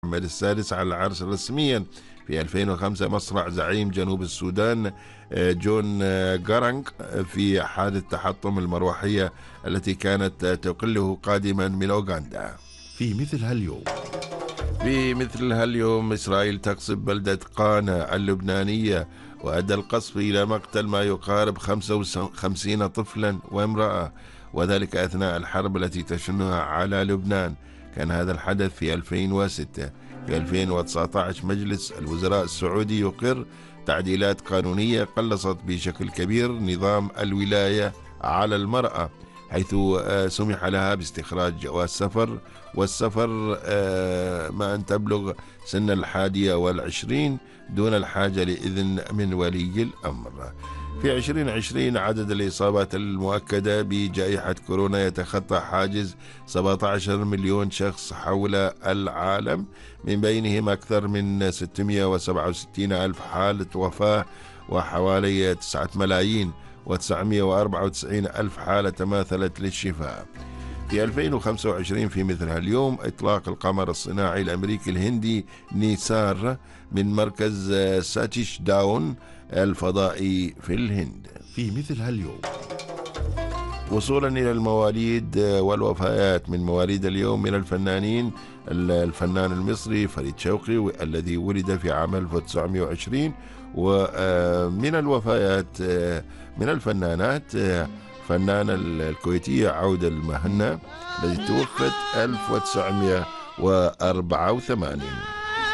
محمد السادس على العرش رسميا. في 2005 مصرع زعيم جنوب السودان جون جارانج في حادث تحطم المروحية التي كانت تقله قادما من أوغندا. في مثل هاليوم في مثل هاليوم إسرائيل تقصف بلدة قانا اللبنانية، وأدى القصف إلى مقتل ما يقارب 55 طفلا وامرأة، وذلك أثناء الحرب التي تشنها على لبنان. كان هذا الحدث في 2006. في 2019 مجلس الوزراء السعودي يقر تعديلات قانونية قلصت بشكل كبير نظام الولاية على المرأة، حيث سمح لها باستخراج جواز سفر والسفر ما أن تبلغ سن 21 دون الحاجة لإذن من ولي الأمر. في 2020 عدد الإصابات المؤكدة بجائحة كورونا يتخطى حاجز 17 مليون شخص حول العالم، من بينهم أكثر من 667 ألف حالة وفاة وحوالي 9 ملايين و994 ألف حالة تماثلت للشفاء. في 2025 في مثل هاليوم إطلاق القمر الصناعي الأمريكي الهندي نيسار من مركز ساتيش داون الفضائي في الهند. في مثل هاليوم وصولا إلى المواليد والوفيات، من مواليد اليوم من الفنانين الفنان المصري فريد شوقي الذي ولد في عام 1920، ومن الوفيات من الفنانات فنانة الكويتية عودة المهنا التي توفت 1984.